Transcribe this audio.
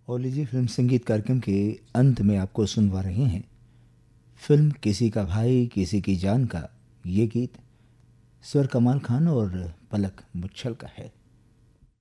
और लीजिए फिल्म संगीत कार्यक्रम के अंत में आपको सुनवा रहे हैं फिल्म किसी का भाई किसी की जान का ये गीत स्वर कमाल खान और पलक मुच्छल का है।